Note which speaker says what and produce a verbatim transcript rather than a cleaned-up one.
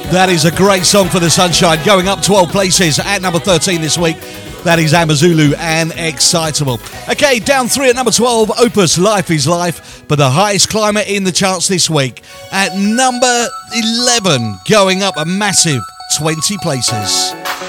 Speaker 1: That is a great song for the sunshine, going up twelve places at number thirteen this week. That is Amazulu and Excitable. Okay, down three at number twelve, Opus, Life is Life, but the highest climber in the charts this week at number eleven, going up a massive twenty places.